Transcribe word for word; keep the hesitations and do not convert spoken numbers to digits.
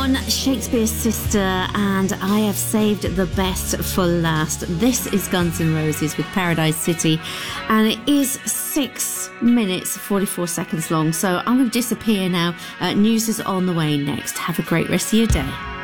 on, Shakespeare's Sister, and I have saved the best for last. This is Guns N' Roses with Paradise City, and it is six minutes, forty-four seconds long, so I'm going to disappear now. Uh, news is on the way next. Have a great rest of your day.